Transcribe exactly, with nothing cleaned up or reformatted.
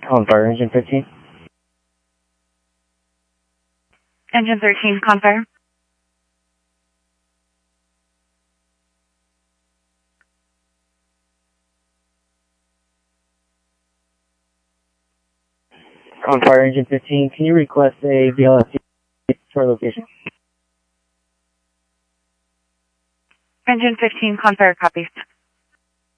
On fire, engine fifteen. Engine thirteen, con fire. On fire, engine fifteen. Can you request a V L S C to our location? Engine fifteen, con fire, copies.